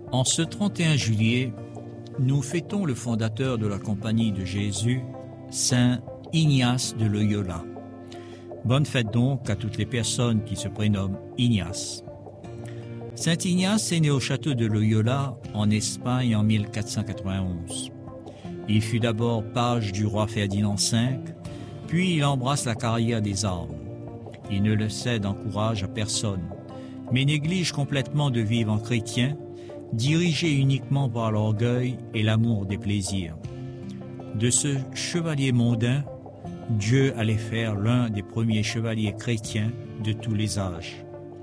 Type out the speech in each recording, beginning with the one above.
En ce 31 juillet, nous fêtons le fondateur de la Compagnie de Jésus, Saint Ignace de Loyola. Bonne fête donc à toutes les personnes qui se prénomment Ignace. Saint Ignace est né au château de Loyola, en Espagne, en 1491. Il fut d'abord page du roi Ferdinand V, puis il embrasse la carrière des armes. Il ne le cède en courage à personne, mais néglige complètement de vivre en chrétien, dirigé uniquement par l'orgueil et l'amour des plaisirs. De ce chevalier mondain, Dieu allait faire l'un des premiers chevaliers chrétiens de tous les âges.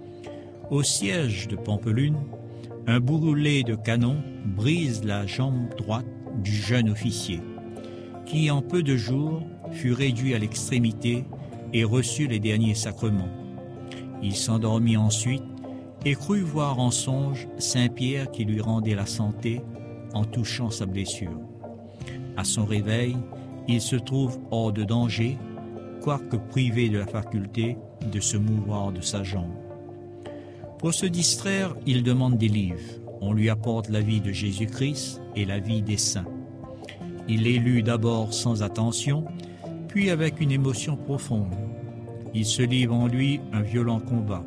Au siège de Pampelune, un bourrelet de canon brise la jambe droite du jeune officier, qui en peu de jours fut réduit à l'extrémité et reçut les derniers sacrements. Il s'endormit ensuite et crut voir en songe Saint-Pierre qui lui rendait la santé en touchant sa blessure. À son réveil, il se trouve hors de danger, quoique privé de la faculté de se mouvoir de sa jambe. Pour se distraire, il demande des livres. On lui apporte la vie de Jésus-Christ et la vie des saints. Il les lut d'abord sans attention, puis avec une émotion profonde. Il se livre en lui un violent combat.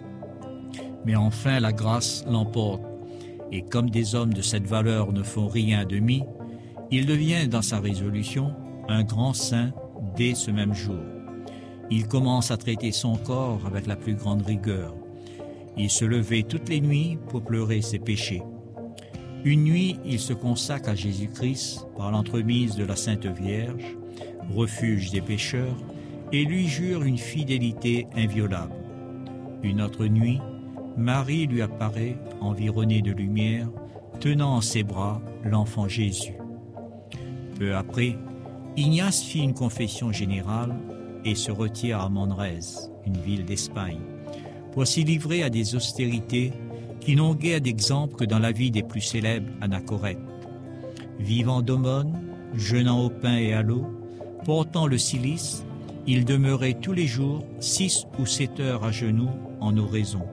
Mais enfin la grâce l'emporte, et comme des hommes de cette valeur ne font rien de mis, il devient dans sa résolution un grand saint dès ce même jour. Il commence à traiter son corps avec la plus grande rigueur. Il se levait toutes les nuits pour pleurer ses péchés. Une nuit, il se consacre à Jésus-Christ par l'entremise de la Sainte Vierge, refuge des pécheurs, et lui jure une fidélité inviolable. Une autre nuit, Marie lui apparaît environnée de lumière, tenant en ses bras l'enfant Jésus. Peu après, Ignace fit une confession générale et se retire à Manrès, une ville d'Espagne, pour s'y livrer à des austérités qui n'ont guère d'exemple que dans la vie des plus célèbres anachorètes. Vivant d'aumône, jeûnant au pain et à l'eau, portant le cilice, il demeurait tous les jours 6 ou 7 heures à genoux en oraison.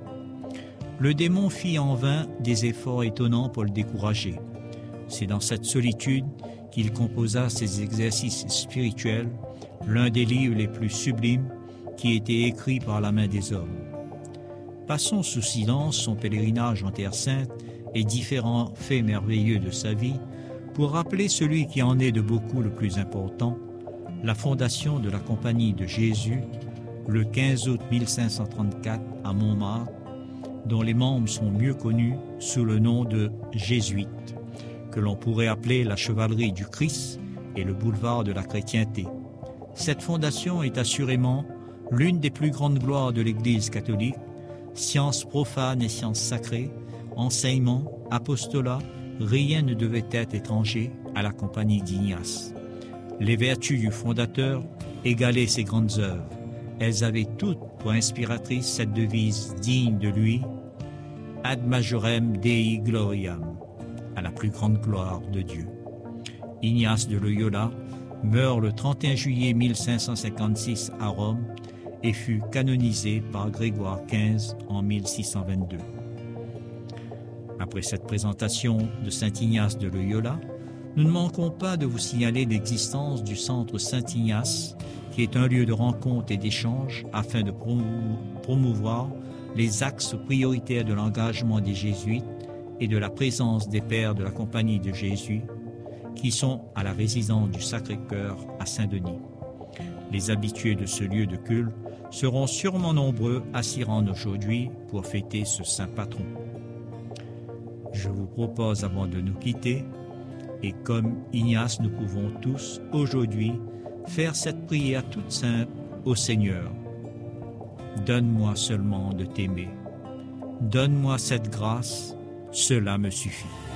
Le démon fit en vain des efforts étonnants pour le décourager. C'est dans cette solitude qu'il composa ses exercices spirituels, l'un des livres les plus sublimes qui ait été écrit par la main des hommes. Passons sous silence son pèlerinage en Terre Sainte et différents faits merveilleux de sa vie pour rappeler celui qui en est de beaucoup le plus important, la fondation de la Compagnie de Jésus, le 15 août 1534 à Montmartre, dont les membres sont mieux connus sous le nom de jésuites, que l'on pourrait appeler la chevalerie du Christ et le boulevard de la chrétienté. Cette fondation est assurément l'une des plus grandes gloires de l'Église catholique, sciences profanes et sciences sacrées, enseignement, apostolat, rien ne devait être étranger à la Compagnie d'Ignace. Les vertus du fondateur égalaient ses grandes œuvres. Elles avaient toutes pour inspiratrice cette devise digne de lui, Ad majorem Dei gloriam, à la plus grande gloire de Dieu. Ignace de Loyola meurt le 31 juillet 1556 à Rome et fut canonisé par Grégoire XV en 1622. Après cette présentation de Saint Ignace de Loyola, nous ne manquons pas de vous signaler l'existence du centre Saint-Ignace, qui est un lieu de rencontre et d'échange afin de promouvoir les axes prioritaires de l'engagement des jésuites et de la présence des pères de la Compagnie de Jésus, qui sont à la résidence du Sacré-Cœur à Saint-Denis. Les habitués de ce lieu de culte seront sûrement nombreux à s'y rendre aujourd'hui pour fêter ce saint patron. Je vous propose, avant de nous quitter, et comme Ignace, nous pouvons tous aujourd'hui faire cette prière toute simple au Seigneur. Donne-moi seulement de t'aimer. Donne-moi cette grâce, cela me suffit.